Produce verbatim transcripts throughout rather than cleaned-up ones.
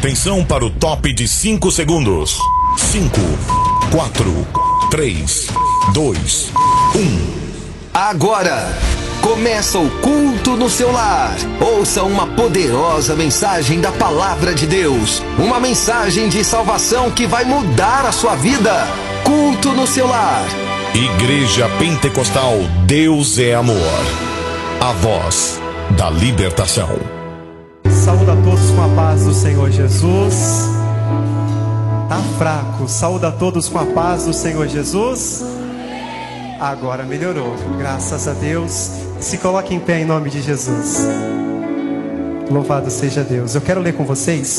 Atenção para o top de cinco segundos. cinco, quatro, três, dois, um. Agora começa o culto no seu lar. Ouça uma poderosa mensagem da palavra de Deus. Uma mensagem de salvação que vai mudar a sua vida. Culto no seu lar. Igreja Pentecostal Deus é Amor. A voz da libertação. Saúde a todos com a paz do Senhor Jesus. Tá fraco. Saúde a todos com a paz do Senhor Jesus. Agora melhorou. Graças a Deus. Se coloque em pé em nome de Jesus. Louvado seja Deus. Eu quero ler com vocês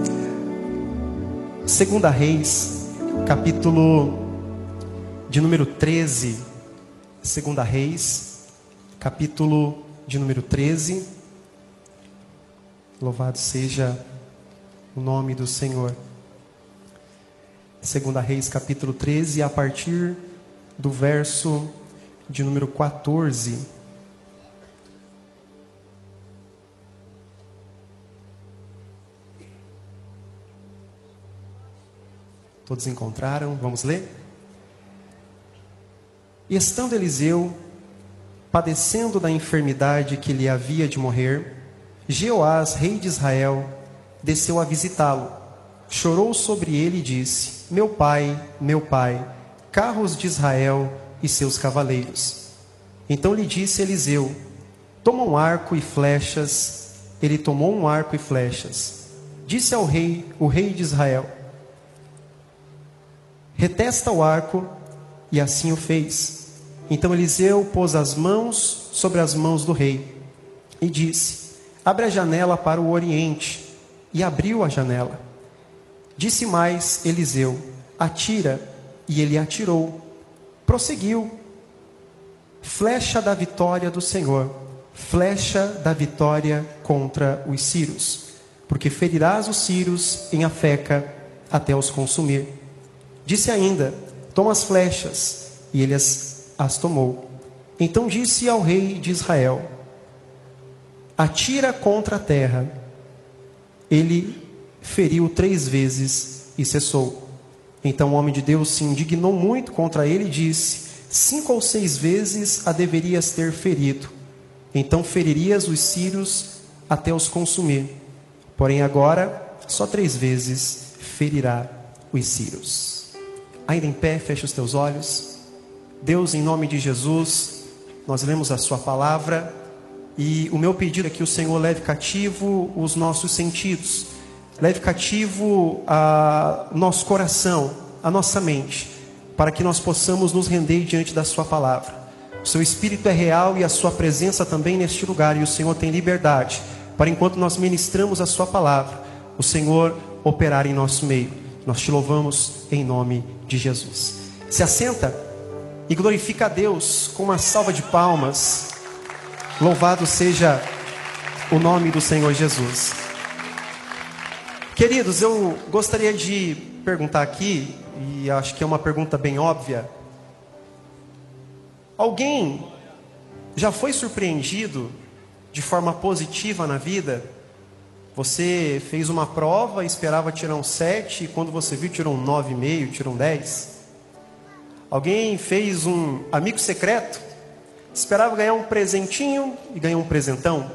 Segunda Reis, capítulo de número treze. Segunda Reis, capítulo de número treze. Louvado seja o nome do Senhor. Segunda Reis, capítulo treze, a partir do verso de número quatorze. Todos encontraram? Vamos ler? E estando Eliseu padecendo da enfermidade que lhe havia de morrer, Jeoás, rei de Israel, desceu a visitá-lo. Chorou sobre ele e disse: Meu pai, meu pai, carros de Israel e seus cavaleiros. Então lhe disse Eliseu: Toma um arco e flechas. Ele tomou um arco e flechas. Disse ao rei, o rei de Israel: Retesta o arco, e assim o fez. Então Eliseu pôs as mãos sobre as mãos do rei e disse: Abre a janela para o oriente. E abriu a janela. Disse mais Eliseu: Atira. E ele atirou. Prosseguiu: Flecha da vitória do Senhor, flecha da vitória contra os sírios, porque ferirás os sírios em Afeca até os consumir. Disse ainda: Toma as flechas. E ele as, as tomou. Então disse ao rei de Israel: Atira contra a terra. Ele feriu três vezes e cessou. Então o homem de Deus se indignou muito contra ele e disse: Cinco ou seis vezes a deverias ter ferido. Então feririas os sírios até os consumir. Porém agora só três vezes ferirá os sírios. Ainda em pé, fecha os teus olhos. Deus, em nome de Jesus, nós lemos a sua palavra. E o meu pedido é que o Senhor leve cativo os nossos sentidos. Leve cativo a nosso coração, a nossa mente, para que nós possamos nos render diante da sua palavra. O seu Espírito é real e a sua presença também neste lugar. E o Senhor tem liberdade para, enquanto nós ministramos a sua palavra, o Senhor operar em nosso meio. Nós te louvamos em nome de Jesus. Se assenta e glorifica a Deus com uma salva de palmas. Louvado seja o nome do Senhor Jesus. Queridos, eu gostaria de perguntar aqui, e acho que é uma pergunta bem óbvia. Alguém já foi surpreendido de forma positiva na vida? Você fez uma prova, esperava tirar um sete, e quando você viu tirou um nove vírgula cinco, tirou um dez? Alguém fez um amigo secreto? Esperava ganhar um presentinho e ganhou um presentão?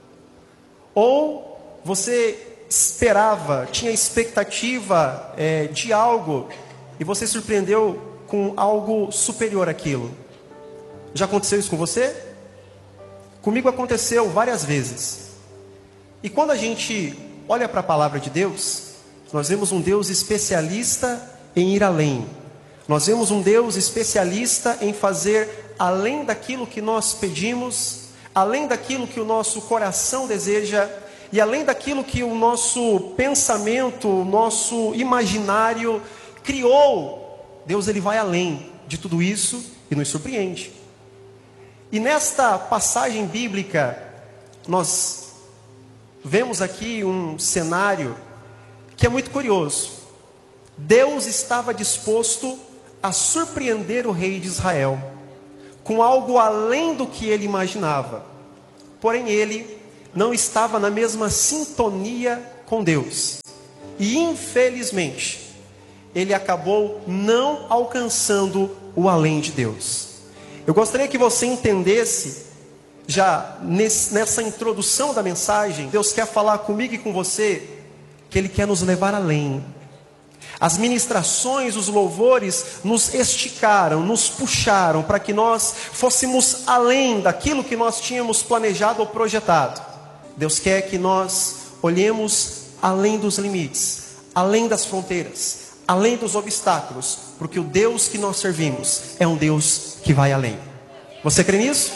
Ou você esperava, tinha expectativa é, de algo e você surpreendeu com algo superior àquilo? Já aconteceu isso com você? Comigo aconteceu várias vezes. E quando a gente olha para a palavra de Deus, nós vemos um Deus especialista em ir além. Nós vemos um Deus especialista em fazer além daquilo que nós pedimos, além daquilo que o nosso coração deseja, e além daquilo que o nosso pensamento, o nosso imaginário criou. Deus, ele vai além de tudo isso e nos surpreende. E nesta passagem bíblica, nós vemos aqui um cenário que é muito curioso. Deus estava disposto a surpreender o rei de Israel com algo além do que ele imaginava. Porém ele não estava na mesma sintonia com Deus. E infelizmente, ele acabou não alcançando o além de Deus. Eu gostaria que você entendesse, já nesse, nessa introdução da mensagem, Deus quer falar comigo e com você, que Ele quer nos levar além. As ministrações, os louvores nos esticaram, nos puxaram para que nós fôssemos além daquilo que nós tínhamos planejado ou projetado. Deus quer que nós olhemos além dos limites, além das fronteiras, além dos obstáculos, porque o Deus que nós servimos é um Deus que vai além. Você crê nisso?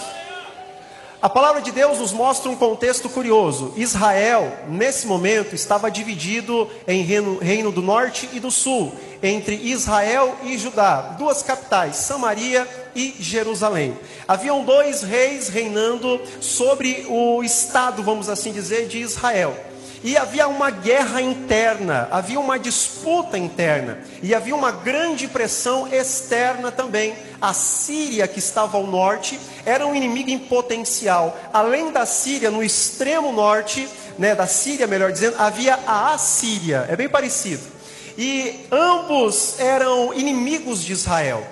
A palavra de Deus nos mostra um contexto curioso. Israel, nesse momento, estava dividido em reino, reino do norte e do sul, entre Israel e Judá, duas capitais, Samaria e Jerusalém. Haviam dois reis reinando sobre o estado, vamos assim dizer, de Israel. E havia uma guerra interna, havia uma disputa interna, e havia uma grande pressão externa também. A Síria, que estava ao norte, era um inimigo em potencial. Além da Síria, no extremo norte, né, da Síria, melhor dizendo, havia a Assíria, é bem parecido. E ambos eram inimigos de Israel.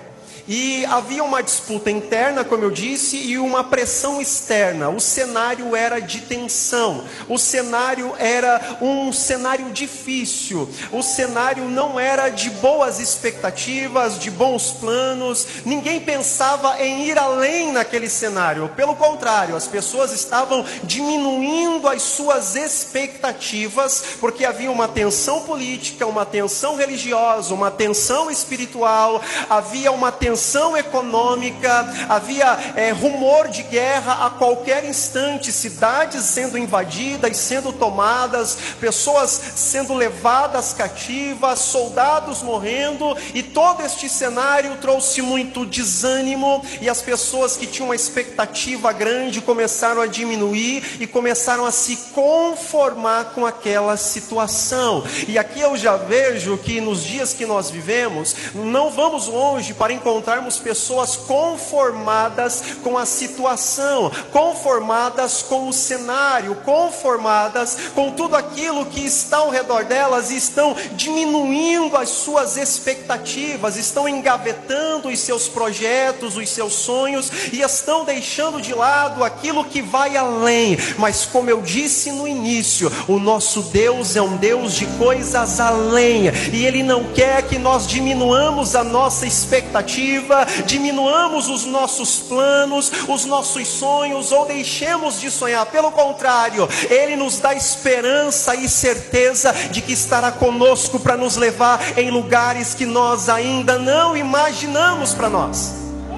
E havia uma disputa interna, como eu disse, e uma pressão externa. O cenário era de tensão. O cenário era um cenário difícil. O cenário não era de boas expectativas, de bons planos. Ninguém pensava em ir além naquele cenário. Pelo contrário, as pessoas estavam diminuindo as suas expectativas, porque havia uma tensão política, uma tensão religiosa, uma tensão espiritual, havia uma tensão econômica, havia é, rumor de guerra a qualquer instante, cidades sendo invadidas, sendo tomadas, pessoas sendo levadas cativas, soldados morrendo, e todo este cenário trouxe muito desânimo, e as pessoas que tinham uma expectativa grande começaram a diminuir e começaram a se conformar com aquela situação. E aqui eu já vejo que nos dias que nós vivemos, não vamos longe para encontrar pessoas conformadas com a situação, conformadas com o cenário, conformadas com tudo aquilo que está ao redor delas, e estão diminuindo as suas expectativas, estão engavetando os seus projetos, os seus sonhos, e estão deixando de lado aquilo que vai além. Mas como eu disse no início, o nosso Deus é um Deus de coisas além, e Ele não quer que nós diminuamos a nossa expectativa, diminuamos os nossos planos, os nossos sonhos, ou deixemos de sonhar. Pelo contrário, Ele nos dá esperança e certeza de que estará conosco para nos levar em lugares que nós ainda não imaginamos para nós.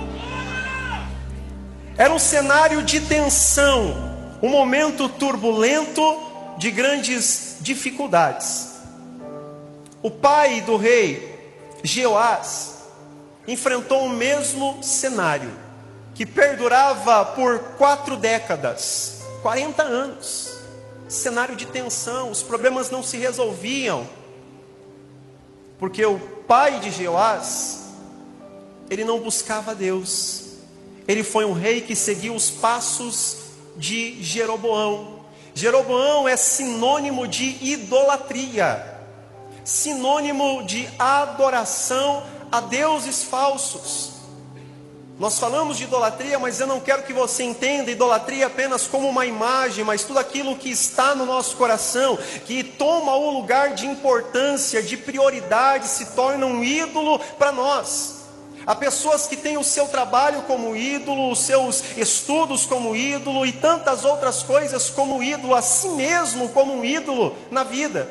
Era um cenário de tensão, um momento turbulento de grandes dificuldades. O pai do rei Jeoás enfrentou o mesmo cenário, que perdurava por quatro décadas, quarenta anos, cenário de tensão. Os problemas não se resolviam, porque o pai de Jeoás, ele não buscava Deus. Ele foi um rei que seguiu os passos de Jeroboão. Jeroboão é sinônimo de idolatria, sinônimo de adoração a deuses falsos. Nós falamos de idolatria, mas eu não quero que você entenda idolatria apenas como uma imagem, mas tudo aquilo que está no nosso coração, que toma o lugar de importância, de prioridade, se torna um ídolo para nós. Há pessoas que têm o seu trabalho como ídolo, os seus estudos como ídolo, e tantas outras coisas como ídolo, a si mesmo como um ídolo na vida.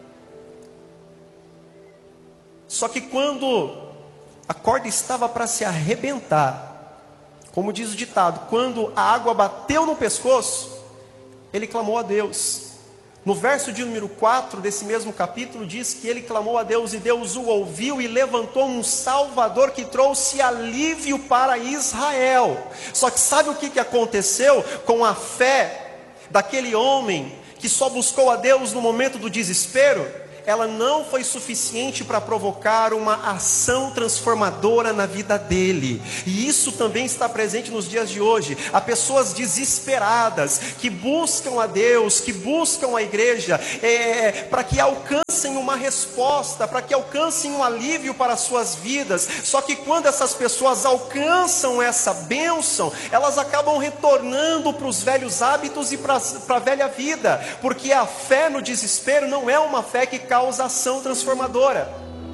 Só que quando a corda estava para se arrebentar, como diz o ditado, quando a água bateu no pescoço, ele clamou a Deus. No verso de número quatro desse mesmo capítulo diz que ele clamou a Deus, e Deus o ouviu e levantou um Salvador que trouxe alívio para Israel. Só que sabe o que, que aconteceu com a fé daquele homem que só buscou a Deus no momento do desespero? ela não foi suficiente para provocar uma ação transformadora na vida dele. E isso também está presente nos dias de hoje. Há pessoas desesperadas que buscam a Deus, que buscam a igreja, é, para que alcancem uma resposta, para que alcancem um alívio para as suas vidas. Só que quando essas pessoas alcançam essa bênção, elas acabam retornando para os velhos hábitos e para a velha vida, porque a fé no desespero não é uma fé que causa ação transformadora.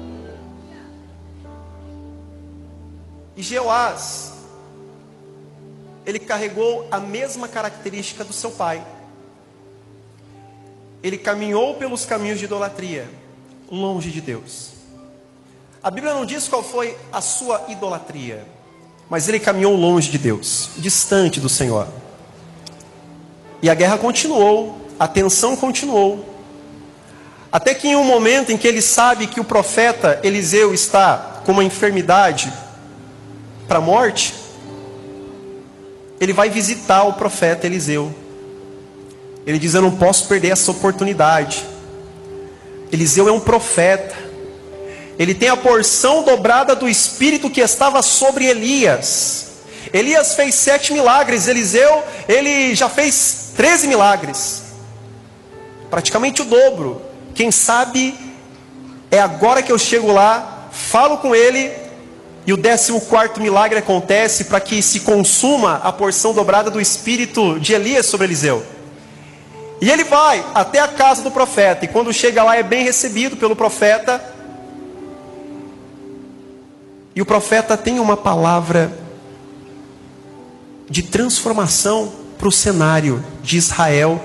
E Jeoás, ele carregou a mesma característica do seu pai. Ele caminhou pelos caminhos de idolatria, longe de Deus. A Bíblia não diz qual foi a sua idolatria, mas ele caminhou longe de Deus, distante do Senhor. E a guerra continuou, a tensão continuou, até que em um momento em que ele sabe que o profeta Eliseu está com uma enfermidade para a morte, ele vai visitar o profeta Eliseu. Ele diz: eu não posso perder essa oportunidade. Eliseu é um profeta, ele tem a porção dobrada do Espírito que estava sobre Elias. Elias fez sete milagres, Eliseu, ele já fez treze milagres, praticamente o dobro. Quem sabe é agora que eu chego lá, falo com ele, e o décimo quarto milagre acontece, para que se consuma a porção dobrada do Espírito de Elias sobre Eliseu. E ele vai até a casa do profeta, e quando chega lá é bem recebido pelo profeta, e o profeta tem uma palavra de transformação para o cenário de Israel,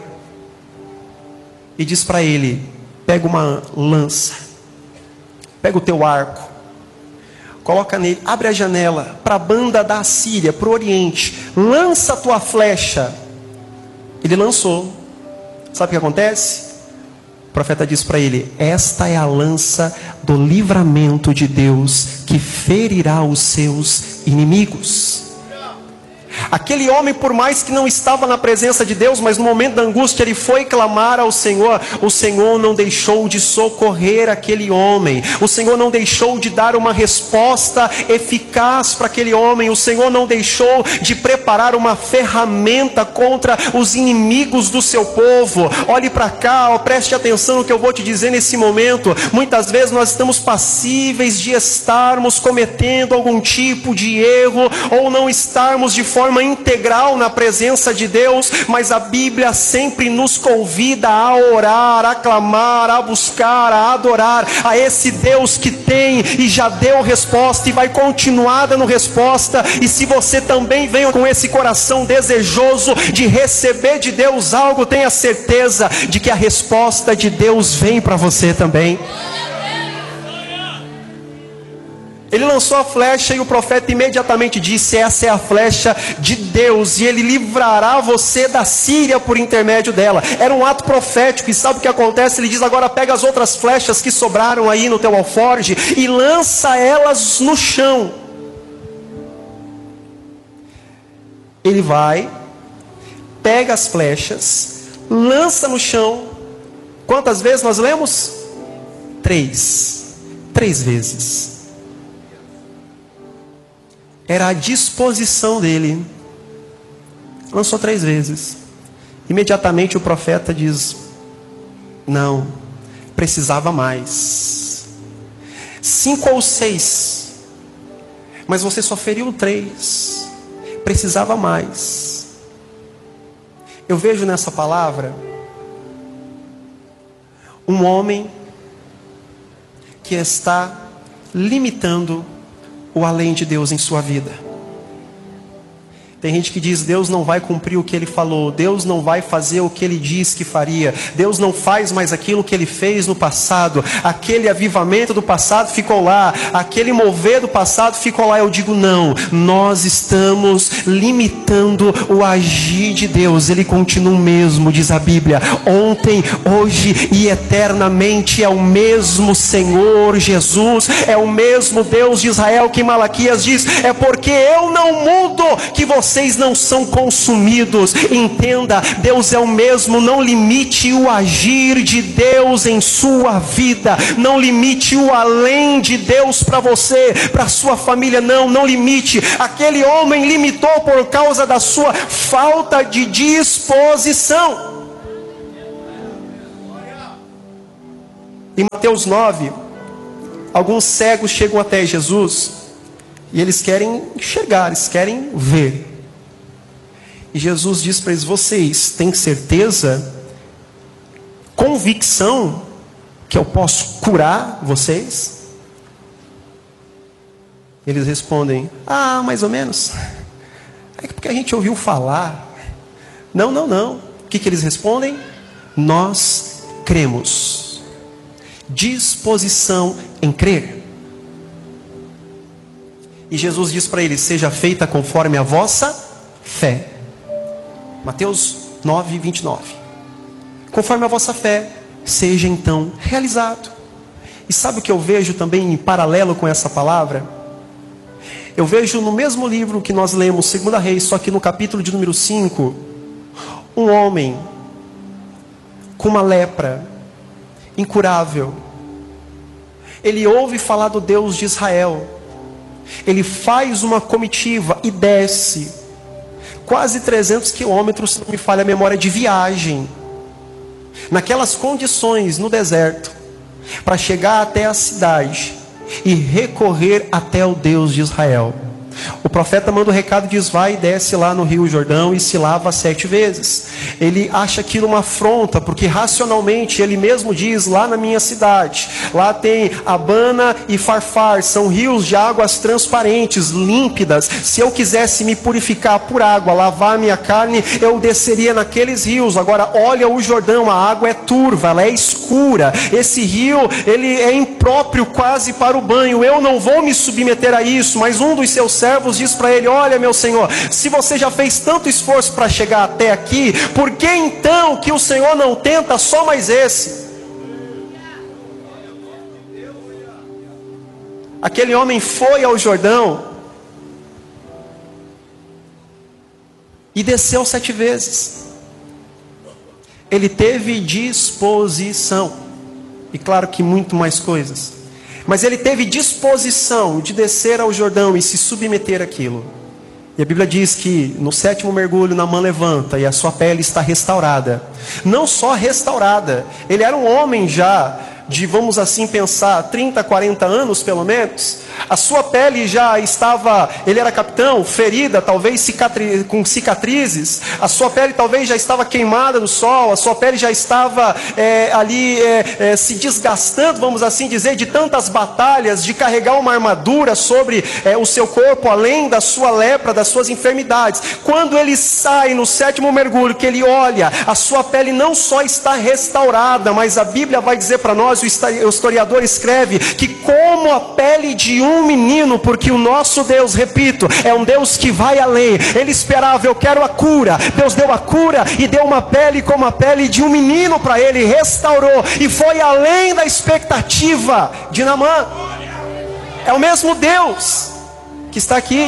e diz para ele: pega uma lança, pega o teu arco, coloca nele, abre a janela para a banda da Assíria, para o Oriente, lança a tua flecha. Ele lançou. Sabe o que acontece? O profeta diz para ele: esta é a lança do livramento de Deus, que ferirá os seus inimigos. Aquele homem, por mais que não estava na presença de Deus, mas no momento da angústia ele foi clamar ao Senhor. O Senhor não deixou de socorrer aquele homem. O Senhor não deixou de dar uma resposta eficaz para aquele homem. O Senhor não deixou de preparar uma ferramenta contra os inimigos do seu povo. Olhe para cá, ó, preste atenção no que eu vou te dizer nesse momento. Muitas vezes nós estamos passíveis de estarmos cometendo algum tipo de erro, ou não estarmos de forma forma integral na presença de Deus, mas a Bíblia sempre nos convida a orar, a clamar, a buscar, a adorar a esse Deus que tem e já deu resposta e vai continuar dando resposta. E se você também vem com esse coração desejoso de receber de Deus algo, tenha certeza de que a resposta de Deus vem para você também. Ele lançou a flecha e o profeta imediatamente disse: essa é a flecha de Deus, e ele livrará você da Síria por intermédio dela. Era um ato profético. E sabe o que acontece? Ele diz: agora pega as outras flechas que sobraram aí no teu alforje e lança elas no chão. Ele vai, pega as flechas, lança no chão. Quantas vezes nós lemos? Três. Três vezes. Era a disposição dele. Lançou três vezes. Imediatamente o profeta diz: não, precisava mais. Cinco ou seis, mas você só feriu três. Precisava mais. Eu vejo nessa palavra um homem que está limitando o além de Deus em sua vida. Tem gente que diz: Deus não vai cumprir o que Ele falou, Deus não vai fazer o que Ele disse que faria, Deus não faz mais aquilo que Ele fez no passado, aquele avivamento do passado ficou lá, aquele mover do passado ficou lá. Eu digo: não, nós estamos limitando o agir de Deus. Ele continua o mesmo, diz a Bíblia, ontem, hoje e eternamente. É o mesmo Senhor Jesus, é o mesmo Deus de Israel, que Malaquias diz: é porque eu não mudo que você vocês não são consumidos. Entenda, Deus é o mesmo. Não limite o agir de Deus em sua vida. Não limite o além de Deus para você, para sua família. Não, não limite. Aquele homem limitou por causa da sua falta de disposição. Em Mateus nove, alguns cegos chegam até Jesus e eles querem enxergar, eles querem ver. E Jesus diz para eles: vocês têm certeza, convicção que eu posso curar vocês? Eles respondem: ah, mais ou menos. É porque a gente ouviu falar. Não, não, não. O que, que eles respondem? Nós cremos. Disposição em crer. E Jesus diz para eles: seja feita conforme a vossa fé. Mateus nove, vinte e nove. Conforme a vossa fé, seja então realizado. E sabe o que eu vejo também em paralelo com essa palavra? Eu vejo no mesmo livro que nós lemos, Segunda Reis, só que no capítulo de número cinco, um homem com uma lepra incurável. Ele ouve falar do Deus de Israel. Ele faz uma comitiva e desce quase trezentos quilômetros, se não me falha a memória, de viagem, naquelas condições no deserto, para chegar até a cidade e recorrer até o Deus de Israel. O profeta manda o recado, diz: vai e desce lá no Rio Jordão e se lava sete vezes. Ele acha aquilo uma afronta, porque racionalmente ele mesmo diz: lá na minha cidade, lá tem Abana e Farfar, são rios de águas transparentes, límpidas. Se eu quisesse me purificar por água, lavar minha carne, eu desceria naqueles rios. Agora olha o Jordão, a água é turva, ela é escura. Esse rio, ele é impróprio quase para o banho. Eu não vou me submeter a isso. Mas um dos seus servos diz para ele: olha, meu senhor, se você já fez tanto esforço para chegar até aqui, por que então que o Senhor não tenta só mais esse? Aquele homem foi ao Jordão e desceu sete vezes. Ele teve disposição, e claro que muito mais coisas, mas ele teve disposição de descer ao Jordão e se submeter àquilo. E a Bíblia diz que no sétimo mergulho Naamã levanta e a sua pele está restaurada. Não só restaurada, ele era um homem já de, vamos assim pensar, trinta, quarenta anos pelo menos. A sua pele já estava, ele era capitão, ferida, talvez cicatri, com cicatrizes. A sua pele talvez já estava queimada no sol. A sua pele já estava é, ali é, é, se desgastando, vamos assim dizer, de tantas batalhas, de carregar uma armadura sobre é, o seu corpo, além da sua lepra, das suas enfermidades. Quando ele sai no sétimo mergulho, que ele olha, a sua pele não só está restaurada, mas a Bíblia vai dizer para nós, o historiador escreve, que como a pele de um menino, porque o nosso Deus, repito, é um Deus que vai além. Ele esperava: eu quero a cura. Deus deu a cura e deu uma pele como a pele de um menino para ele, restaurou, e foi além da expectativa de Naamã. É o mesmo Deus que está aqui.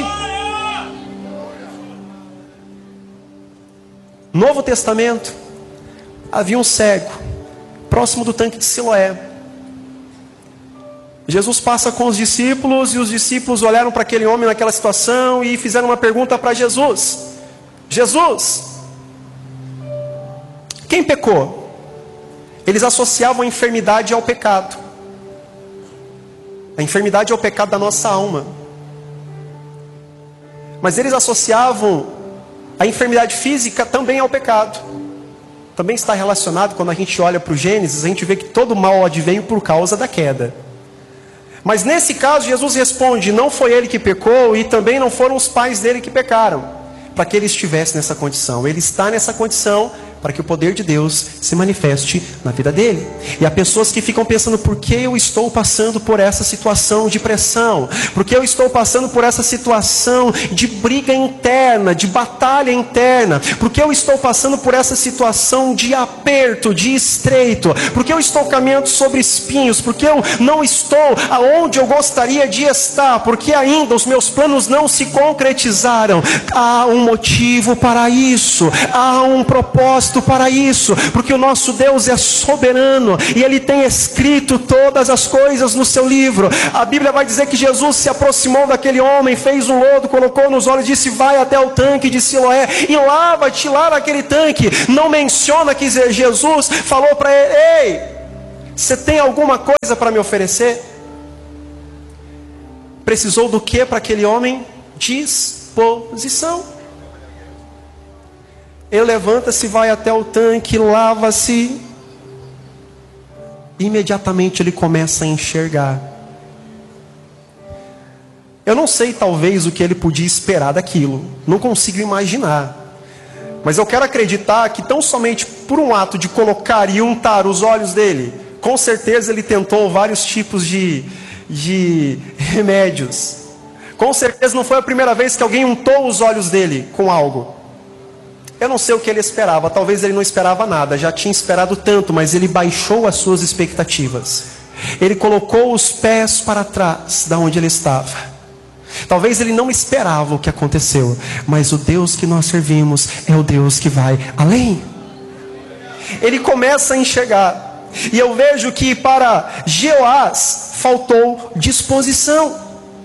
Novo Testamento, havia um cego próximo do tanque de Siloé. Jesus passa com os discípulos e os discípulos olharam para aquele homem naquela situação e fizeram uma pergunta para Jesus: Jesus, quem pecou? Eles associavam a enfermidade ao pecado. A enfermidade é o pecado da nossa alma. Mas eles associavam a enfermidade física também ao pecado. Também está relacionado. Quando a gente olha para o Gênesis, a gente vê que todo mal adveio por causa da queda. Mas nesse caso Jesus responde: não foi ele que pecou e também não foram os pais dele que pecaram, para que ele estivesse nessa condição. Ele está nessa condição para que o poder de Deus se manifeste na vida dele. E há pessoas que ficam pensando: por que eu estou passando por essa situação de pressão? Por que eu estou passando por essa situação de briga interna, de batalha interna? Por que eu estou passando por essa situação de aperto, de estreito? Por que eu estou caminhando sobre espinhos? Por que eu não estou aonde eu gostaria de estar? Porque ainda os meus planos não se concretizaram. Há um motivo para isso, há um propósito para isso, porque o nosso Deus é soberano e Ele tem escrito todas as coisas no seu livro. A Bíblia vai dizer que Jesus se aproximou daquele homem, fez um lodo, colocou nos olhos, disse: vai até o tanque de Siloé e lava-te lá naquele tanque. Não menciona que Jesus falou para ele: ei, você tem alguma coisa para me oferecer? Precisou do que para aquele homem? Disposição. Ele levanta-se, vai até o tanque, lava-se. Imediatamente ele começa a enxergar. Eu não sei talvez o que ele podia esperar daquilo. Não consigo imaginar. Mas eu quero acreditar que tão somente por um ato de colocar e untar os olhos dele, com certeza ele tentou vários tipos de, de remédios. Com certeza não foi a primeira vez que alguém untou os olhos dele com algo. Eu não sei o que ele esperava, talvez ele não esperava nada, já tinha esperado tanto, mas ele baixou as suas expectativas. Ele colocou os pés para trás da onde ele estava. Talvez ele não esperava o que aconteceu, mas o Deus que nós servimos é o Deus que vai além. Ele começa a enxergar, e eu vejo que para Jeoás faltou disposição.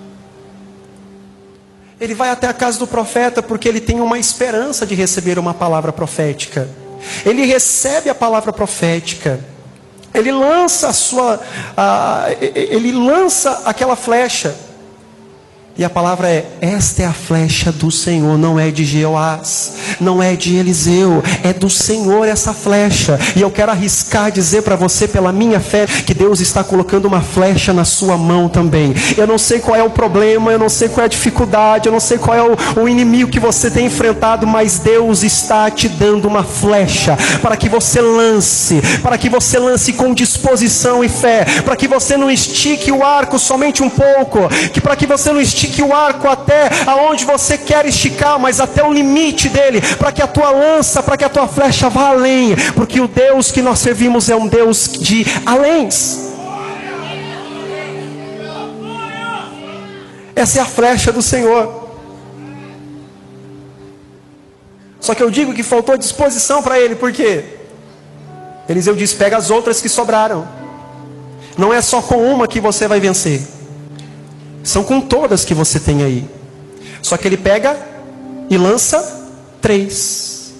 Ele vai até a casa do profeta porque ele tem uma esperança de receber uma palavra profética. Ele recebe a palavra profética. Ele lança a sua, a, ele lança aquela flecha. E a palavra é: esta é a flecha do Senhor, não é de Jeoás, não é de Eliseu, é do Senhor essa flecha. E eu quero arriscar dizer para você, pela minha fé, que Deus está colocando uma flecha na sua mão também. Eu não sei qual é o problema, eu não sei qual é a dificuldade, eu não sei qual é o, o inimigo que você tem enfrentado, mas Deus está te dando uma flecha, para que você lance, para que você lance com disposição e fé, para que você não estique o arco somente um pouco, que para que você não estique Estique o arco até aonde você quer esticar, mas até o limite dele, para que a tua lança, para que a tua flecha vá além, porque o Deus que nós servimos é um Deus de aléns. Essa é a flecha do Senhor. Só que eu digo que faltou disposição para ele, por quê? Eliseu diz: pega as outras que sobraram. Não é só com uma que você vai vencer, são com todas que você tem aí. Só que ele pega e lança três.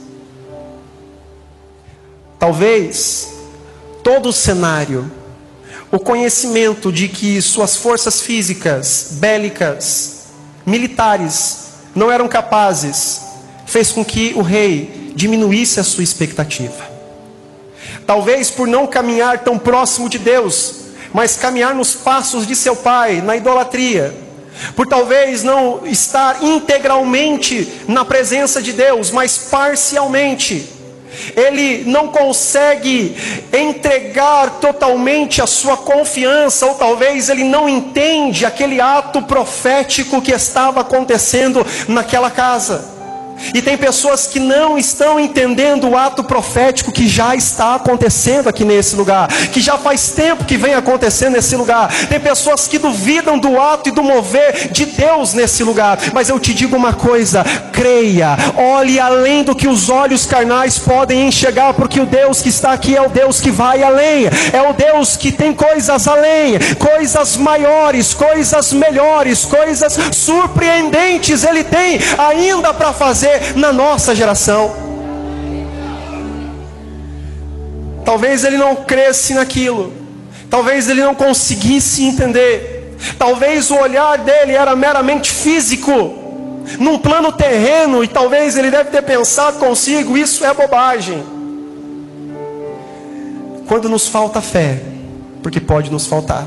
Talvez todo o cenário, o conhecimento de que suas forças físicas, bélicas, militares não eram capazes, fez com que o rei diminuísse a sua expectativa. Talvez por não caminhar tão próximo de Deus, mas caminhar nos passos de seu pai, na idolatria, por talvez não estar integralmente na presença de Deus, mas parcialmente, ele não consegue entregar totalmente a sua confiança, ou talvez ele não entende aquele ato profético que estava acontecendo naquela casa. E tem pessoas que não estão entendendo o ato profético que já está acontecendo aqui nesse lugar, que já faz tempo que vem acontecendo nesse lugar. Tem pessoas que duvidam do ato e do mover de Deus nesse lugar. Mas eu te digo uma coisa: creia, olhe além do que os olhos carnais podem enxergar, porque o Deus que está aqui é o Deus que vai além, é o Deus que tem coisas além, coisas maiores, coisas melhores, coisas surpreendentes Ele tem ainda para fazer na nossa geração. Talvez ele não cresce naquilo, talvez ele não conseguisse entender, talvez o olhar dele era meramente físico, num plano terreno, e talvez ele deve ter pensado consigo: isso é bobagem. Quando nos falta fé, porque pode nos faltar,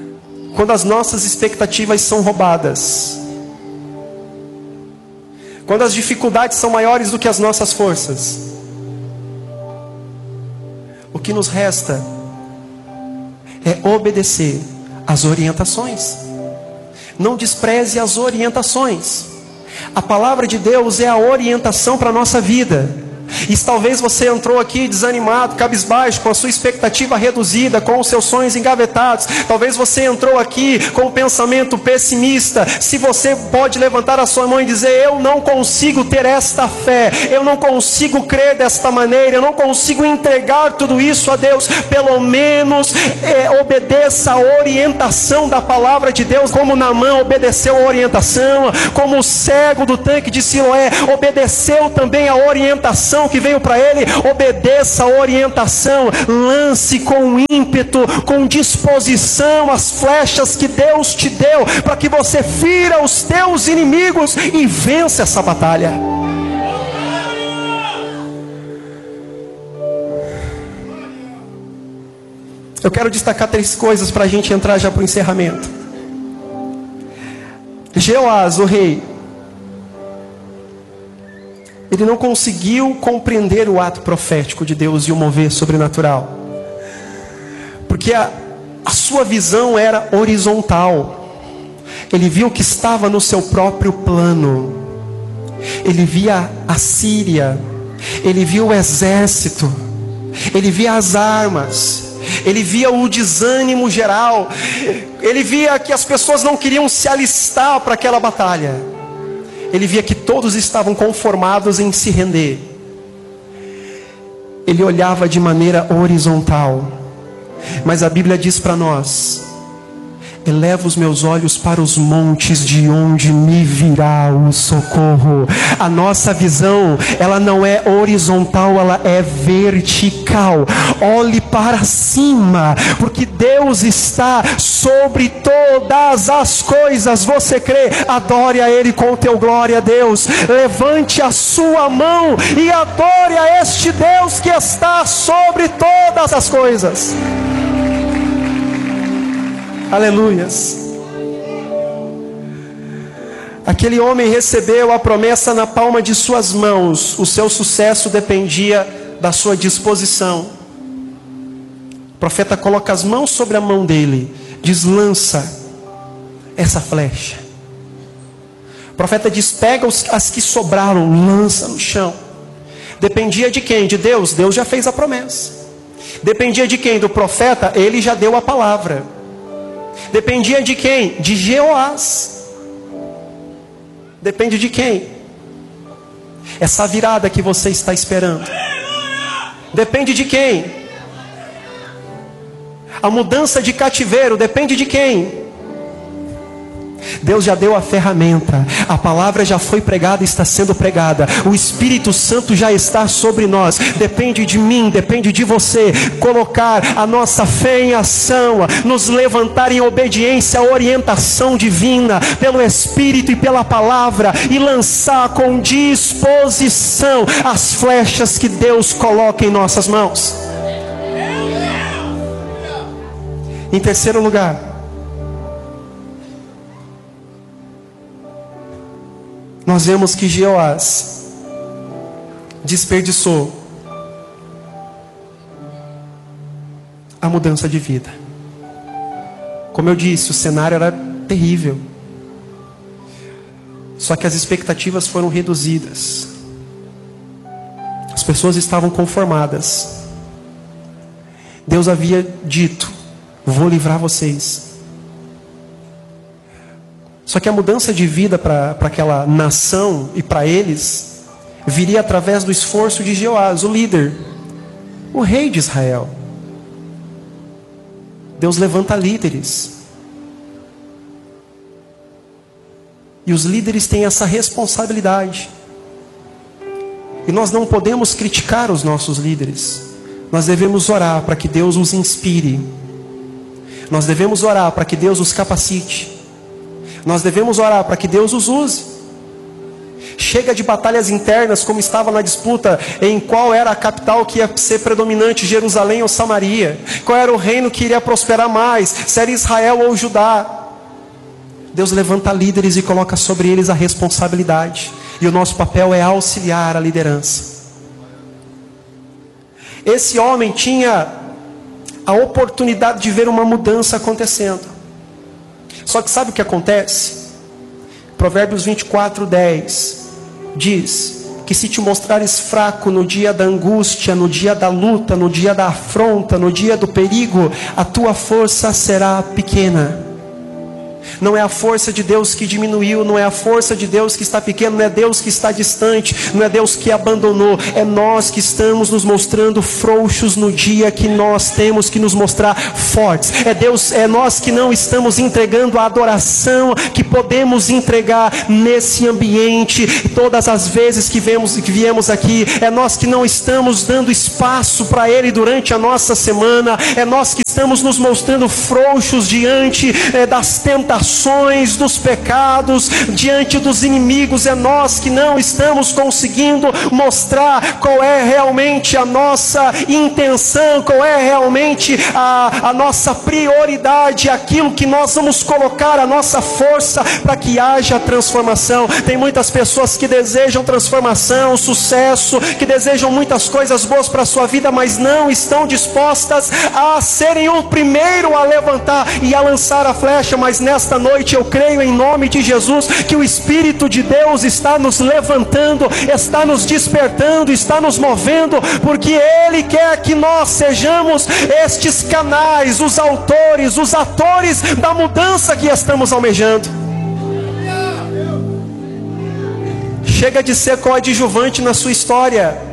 quando as nossas expectativas são roubadas, quando as dificuldades são maiores do que as nossas forças, o que nos resta é obedecer às orientações. Não despreze as orientações. A palavra de Deus é a orientação para a nossa vida. E talvez você entrou aqui desanimado, cabisbaixo, com a sua expectativa reduzida, com os seus sonhos engavetados. Talvez você entrou aqui com um pensamento pessimista. Se você pode levantar a sua mão e dizer: eu não consigo ter esta fé, eu não consigo crer desta maneira, eu não consigo entregar tudo isso a Deus. Pelo menos é, obedeça a orientação da palavra de Deus, como Naamã obedeceu a orientação, como o cego do tanque de Siloé obedeceu também a orientação que veio para ele. Obedeça a orientação, lance com ímpeto, com disposição as flechas que Deus te deu, para que você fira os teus inimigos e vença essa batalha. Eu quero destacar três coisas para a gente entrar já para o encerramento. Jeoás, o rei, ele não conseguiu compreender o ato profético de Deus e o mover sobrenatural, porque a, a sua visão era horizontal. Ele viu que estava no seu próprio plano. Ele via a Síria, ele via o exército, ele via as armas, ele via o desânimo geral, ele via que as pessoas não queriam se alistar para aquela batalha. Ele via que todos estavam conformados em se render. Ele olhava de maneira horizontal. Mas a Bíblia diz para nós: elevo os meus olhos para os montes, de onde me virá o socorro. A nossa visão, ela não é horizontal, ela é vertical. Olhe para cima, porque Deus está sobre todas as coisas. Você crê? Adore a Ele com o teu glória a Deus. Levante a sua mão e adore a este Deus que está sobre todas as coisas. Aleluias. Aquele homem recebeu a promessa na palma de suas mãos. O seu sucesso dependia da sua disposição. O profeta coloca as mãos sobre a mão dele, diz: lança essa flecha. O profeta diz: pega as que sobraram, lança no chão. Dependia de quem? De Deus. Deus já fez a promessa. Dependia de quem? Do profeta. Ele já deu a palavra. Dependia de quem? De Jeoás. Depende de quem? Essa virada que você está esperando. Depende de quem? A mudança de cativeiro depende de quem? Deus já deu a ferramenta, a palavra já foi pregada e está sendo pregada, o Espírito Santo já está sobre nós. Depende de mim, depende de você colocar a nossa fé em ação, nos levantar em obediência à orientação divina pelo Espírito e pela palavra, e lançar com disposição as flechas que Deus coloca em nossas mãos. Em terceiro lugar, nós vemos que Jeoás desperdiçou a mudança de vida. Como eu disse, o cenário era terrível. Só que as expectativas foram reduzidas. As pessoas estavam conformadas. Deus havia dito: vou livrar vocês. Só que a mudança de vida para aquela nação e para eles viria através do esforço de Jeoás, o líder, o rei de Israel. Deus levanta líderes. E os líderes têm essa responsabilidade. E nós não podemos criticar os nossos líderes. Nós devemos orar para que Deus os inspire. Nós devemos orar para que Deus os capacite. Nós devemos orar para que Deus os use. Chega de batalhas internas, como estava na disputa em qual era a capital que ia ser predominante, Jerusalém ou Samaria. Qual era o reino que iria prosperar mais, se era Israel ou Judá. Deus levanta líderes e coloca sobre eles a responsabilidade. E o nosso papel é auxiliar a liderança. Esse homem tinha a oportunidade de ver uma mudança acontecendo. Só que sabe o que acontece? Provérbios vinte e quatro, dez diz que se te mostrares fraco no dia da angústia, no dia da luta, no dia da afronta, no dia do perigo, a tua força será pequena. Não é a força de Deus que diminuiu, não é a força de Deus que está pequeno, não é Deus que está distante, não é Deus que abandonou, é nós que estamos nos mostrando frouxos no dia que nós temos que nos mostrar fortes. É Deus, é nós que não estamos entregando a adoração que podemos entregar nesse ambiente. Todas as vezes que viemos, que viemos aqui, é nós que não estamos dando espaço para Ele durante a nossa semana, é nós que estamos nos mostrando frouxos diante é, das tentações, dos pecados, diante dos inimigos. É nós que não estamos conseguindo mostrar qual é realmente a nossa intenção, qual é realmente a, a nossa prioridade, aquilo que nós vamos colocar a nossa força para que haja transformação. Tem muitas pessoas que desejam transformação, sucesso, que desejam muitas coisas boas para a sua vida, mas não estão dispostas a serem o primeiro a levantar e a lançar a flecha. Mas nesta noite eu creio em nome de Jesus que o Espírito de Deus está nos levantando, está nos despertando, está nos movendo, porque Ele quer que nós sejamos estes canais, os autores, os atores da mudança que estamos almejando. Chega de ser coadjuvante na sua história.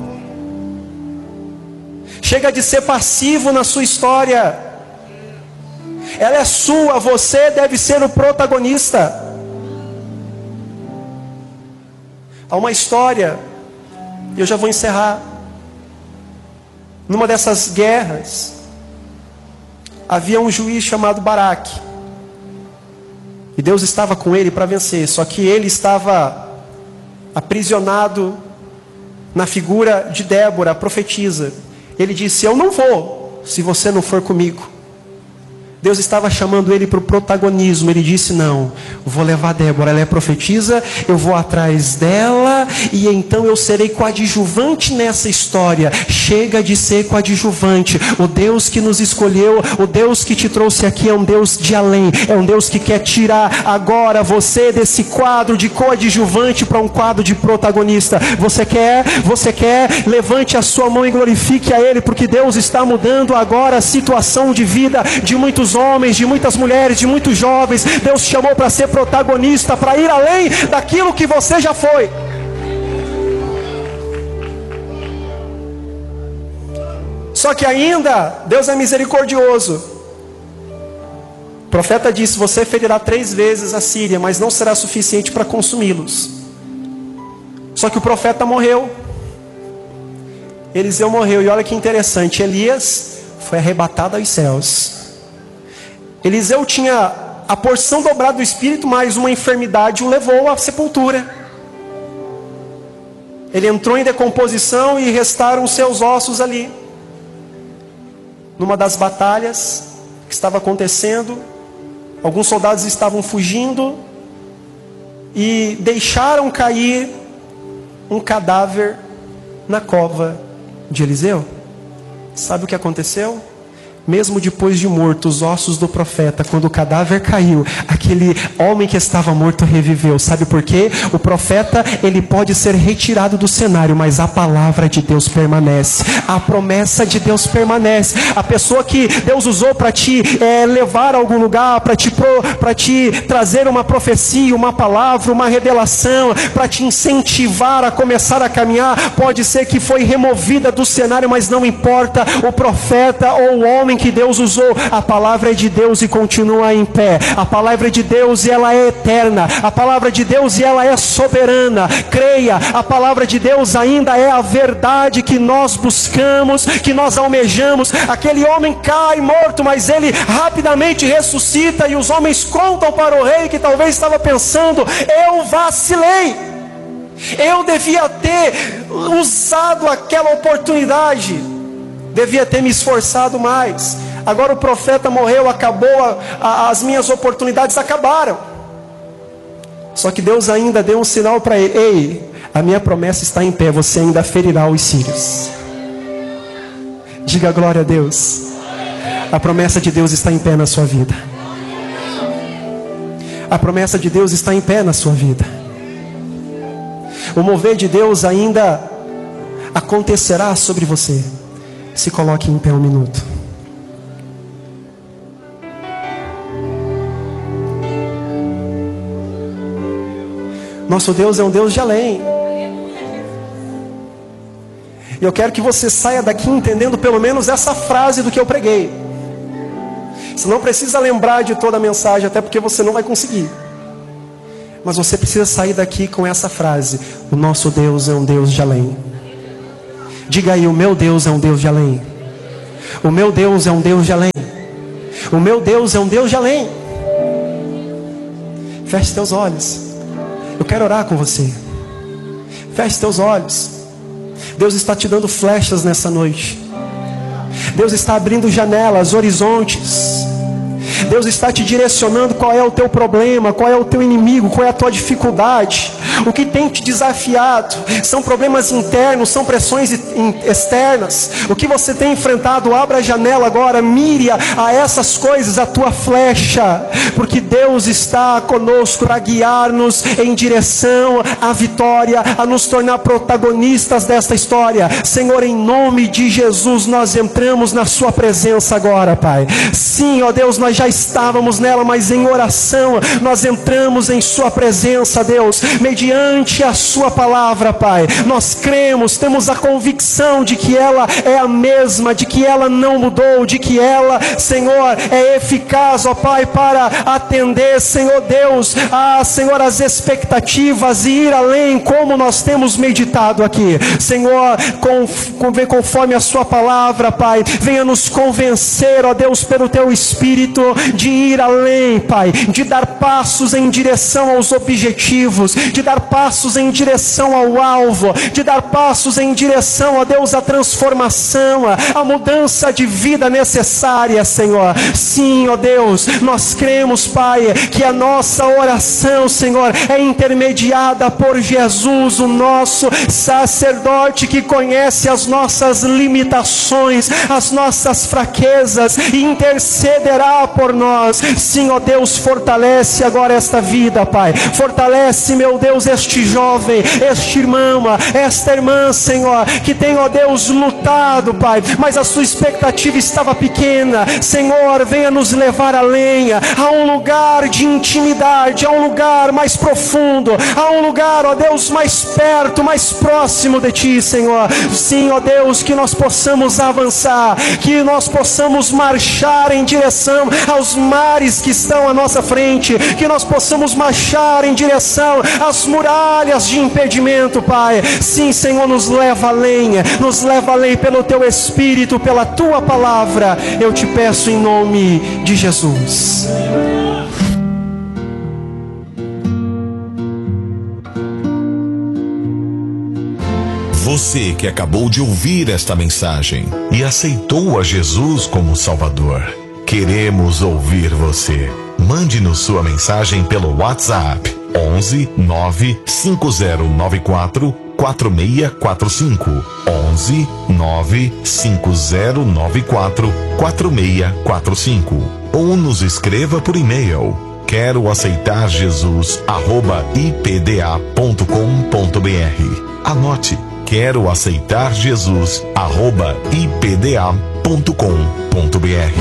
Chega de ser passivo na sua história. Ela é sua, você deve ser o protagonista. Há uma história, e eu já vou encerrar. Numa dessas guerras, havia um juiz chamado Baraque. E Deus estava com ele para vencer. Só que ele estava aprisionado na figura de Débora, a profetisa. Ele disse: eu não vou, se você não for comigo. Deus estava chamando ele para o protagonismo. Ele disse: não, vou levar Débora, ela é profetisa, eu vou atrás dela, e então eu serei coadjuvante nessa história. Chega de ser coadjuvante. O Deus que nos escolheu, o Deus que te trouxe aqui é um Deus de além, é um Deus que quer tirar agora você desse quadro de coadjuvante para um quadro de protagonista. Você quer? Você quer? Levante a sua mão e glorifique a Ele, porque Deus está mudando agora a situação de vida de muitos homens, de muitas mulheres, de muitos jovens. Deus te chamou para ser protagonista, para ir além daquilo que você já foi. Só que ainda Deus é misericordioso. O profeta disse: você ferirá três vezes a Síria, mas não será suficiente para consumi-los. Só que o profeta morreu, Eliseu morreu. E olha que interessante, Elias foi arrebatado aos céus. Eliseu tinha a porção dobrada do Espírito, mas uma enfermidade o levou à sepultura. Ele entrou em decomposição e restaram seus ossos ali. Numa das batalhas que estava acontecendo, alguns soldados estavam fugindo e deixaram cair um cadáver na cova de Eliseu. Sabe o que aconteceu? Mesmo depois de morto, os ossos do profeta, quando o cadáver caiu, aquele homem que estava morto reviveu. Sabe por quê? O profeta, ele pode ser retirado do cenário, mas a palavra de Deus permanece. A promessa de Deus permanece. A pessoa que Deus usou para te é, levar a algum lugar, para te, para te trazer uma profecia, uma palavra, uma revelação, para te incentivar a começar a caminhar, pode ser que foi removida do cenário, mas não importa. O profeta ou o homem que Deus usou, a palavra é de Deus e continua em pé. A palavra de Deus, e ela é eterna. A palavra de Deus, e ela é soberana. Creia, a palavra de Deus ainda é a verdade que nós buscamos, que nós almejamos. Aquele homem cai morto, mas ele rapidamente ressuscita, e os homens contam para o rei que talvez estava pensando: eu vacilei, eu devia ter usado aquela oportunidade, devia ter me esforçado mais. Agora o profeta morreu, acabou, a, a, as minhas oportunidades acabaram. Só que Deus ainda deu um sinal para ele: ei, a minha promessa está em pé, você ainda ferirá os sírios. Diga glória a Deus. A promessa de Deus está em pé na sua vida. A promessa de Deus está em pé na sua vida. O mover de Deus ainda acontecerá sobre você. Se coloque em pé um minuto. Nosso Deus é um Deus de além. E eu quero que você saia daqui entendendo pelo menos essa frase do que eu preguei. Você não precisa lembrar de toda a mensagem, até porque você não vai conseguir. Mas você precisa sair daqui com essa frase: o nosso Deus é um Deus de além. Diga aí: o meu Deus é um Deus de além. O meu Deus é um Deus de além. O meu Deus é um Deus de além. Feche teus olhos. Eu quero orar com você. Feche teus olhos. Deus está te dando flechas nessa noite. Deus está abrindo janelas, horizontes. Deus está te direcionando qual é o teu problema, qual é o teu inimigo, qual é a tua dificuldade. O que tem te desafiado são problemas internos, são pressões externas. O que você tem enfrentado, abra a janela agora, mire a essas coisas a tua flecha, porque Deus está conosco para guiar-nos em direção à vitória, a nos tornar protagonistas desta história. Senhor, em nome de Jesus, nós entramos na sua presença agora, Pai. Sim, ó Deus, nós já estávamos nela, mas em oração nós entramos em sua presença, Deus, mediante Diante a sua palavra, Pai. Nós cremos, temos a convicção de que ela é a mesma, de que ela não mudou, de que ela, Senhor, é eficaz, ó Pai, para atender, Senhor Deus, a, Senhor, as expectativas e ir além, como nós temos meditado aqui. Senhor, com, conforme a sua palavra, Pai, venha nos convencer, ó Deus, pelo teu Espírito, de ir além, Pai, de dar passos em direção aos objetivos, de dar passos em direção ao alvo, de dar passos em direção, ó Deus, à transformação, a mudança de vida necessária, Senhor. Sim, ó Deus, nós cremos, Pai, que a nossa oração, Senhor, é intermediada por Jesus, o nosso sacerdote, que conhece as nossas limitações, as nossas fraquezas, e intercederá por nós. Sim, ó Deus, fortalece agora esta vida, Pai. Fortalece, meu Deus, este jovem, este irmão, esta irmã, Senhor, que tem, ó Deus, lutado, Pai, mas a sua expectativa estava pequena. Senhor, venha nos levar além, a um lugar de intimidade, a um lugar mais profundo, a um lugar, ó Deus, mais perto, mais próximo de Ti, Senhor. Sim, ó Deus, que nós possamos avançar, que nós possamos marchar em direção aos mares que estão à nossa frente, que nós possamos marchar em direção às muralhas de impedimento, Pai. Sim, Senhor, nos leva além, nos leva além pelo Teu Espírito, pela Tua Palavra. Eu te peço em nome de Jesus. Você que acabou de ouvir esta mensagem e aceitou a Jesus como Salvador, queremos ouvir você. Mande-nos sua mensagem pelo WhatsApp onze nove cinco zero nove quatro quatro seis quatro cinco onze nove cinco zero nove quatro quatro seis quatro cinco ou nos escreva por e-mail quero aceitar Jesus arroba i p d a ponto com ponto b r. Anote: quero aceitar Jesus arroba i p d a ponto com ponto b r.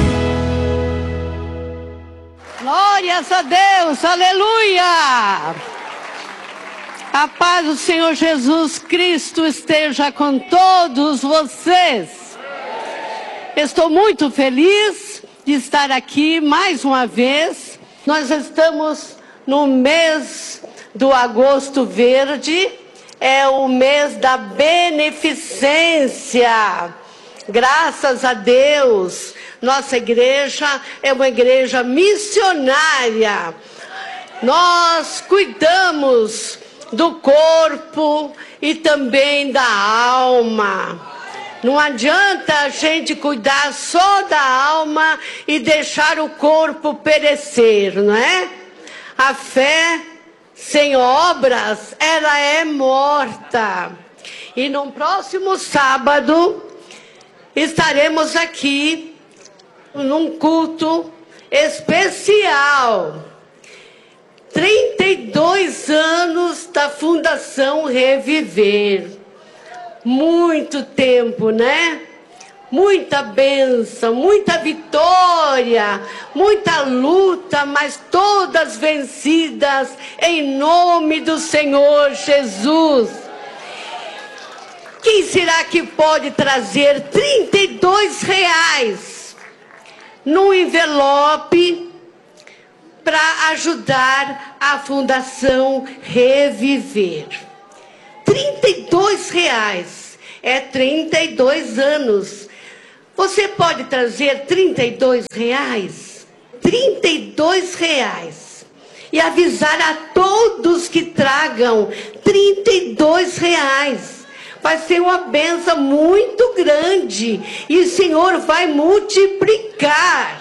Glórias a Deus, aleluia! A paz do Senhor Jesus Cristo esteja com todos vocês. Estou muito feliz de estar aqui mais uma vez. Nós estamos no mês do Agosto Verde, é o mês da beneficência. Graças a Deus, nossa igreja é uma igreja missionária. Nós cuidamos do corpo e também da alma. Não adianta a gente cuidar só da alma e deixar o corpo perecer, não é? A fé sem obras, ela é morta. E no próximo sábado, estaremos aqui num culto especial. trinta e dois anos da Fundação Reviver. Muito tempo, né? Muita bênção, muita vitória, muita luta, mas todas vencidas em nome do Senhor Jesus. Quem será que pode trazer trinta e dois reais no envelope para ajudar a Fundação Reviver? trinta e dois reais, é trinta e dois anos. Você pode trazer trinta e dois reais? trinta e dois reais. E avisar a todos que tragam trinta e dois reais. Vai ser uma bênção muito grande. E o Senhor vai multiplicar.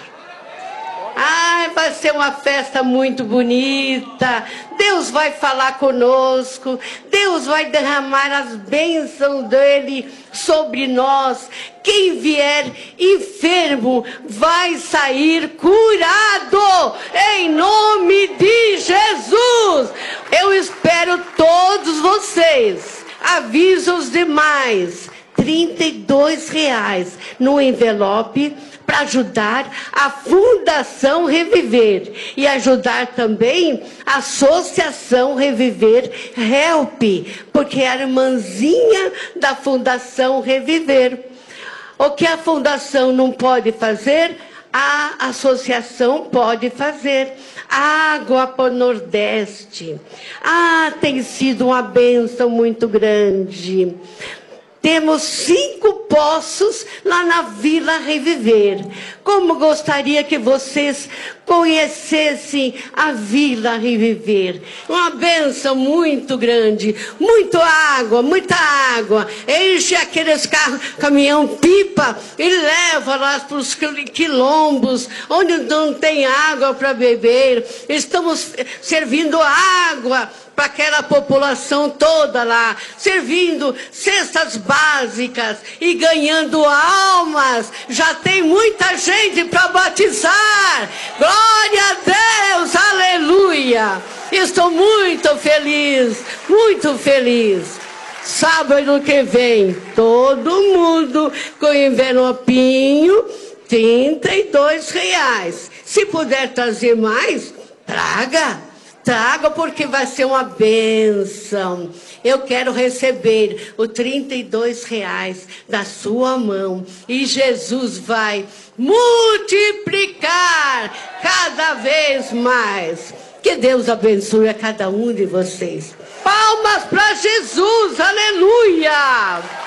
Ai, vai ser uma festa muito bonita. Deus vai falar conosco. Deus vai derramar as bênçãos dele sobre nós. Quem vier enfermo vai sair curado. Em nome de Jesus. Eu espero todos vocês. Avisa os demais. trinta e dois reais no envelope para ajudar a Fundação Reviver e ajudar também a Associação Reviver Help, porque é a irmãzinha da Fundação Reviver. O que a Fundação não pode fazer, a associação pode fazer. Água para o Nordeste. Ah, tem sido uma bênção muito grande. Temos cinco poços lá na Vila Reviver. Como gostaria que vocês conhecessem a Vila Reviver. Uma bênção muito grande. Muita água, muita água. Enche aqueles carros, caminhão-pipa e leva lá para os quilombos, onde não tem água para beber. Estamos servindo água para aquela população toda lá, servindo cestas básicas e ganhando almas. Já tem muita gente para batizar. Glória a Deus, aleluia. Estou muito feliz, muito feliz. Sábado que vem, todo mundo com envelopinho, trinta e dois reais. Se puder trazer mais, traga. Traga, porque vai ser uma bênção. Eu quero receber os trinta e dois reais da sua mão. E Jesus vai multiplicar cada vez mais. Que Deus abençoe a cada um de vocês. Palmas para Jesus, aleluia!